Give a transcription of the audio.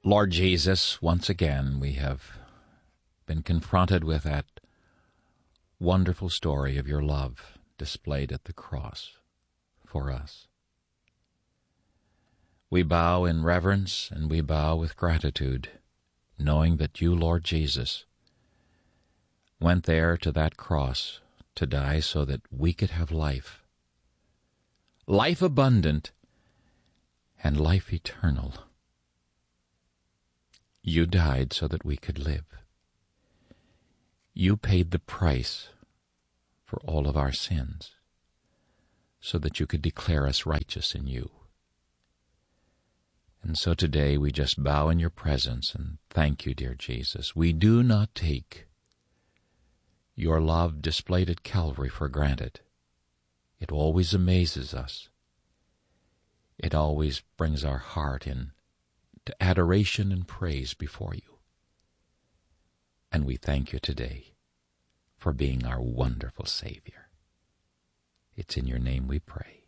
Lord Jesus, once again we have been confronted with that wonderful story of your love displayed at the cross for us. We bow in reverence and we bow with gratitude, knowing that you, Lord Jesus, went there to that cross to die so that we could have life, life abundant and life eternal. You died so that we could live. You paid the price for all of our sins so that you could declare us righteous in you. And so today we just bow in your presence and thank you, dear Jesus. We do not take your love displayed at Calvary for granted. It always amazes us. It always brings our heart in to adoration and praise before you. And we thank you today for being our wonderful Savior. It's in your name we pray.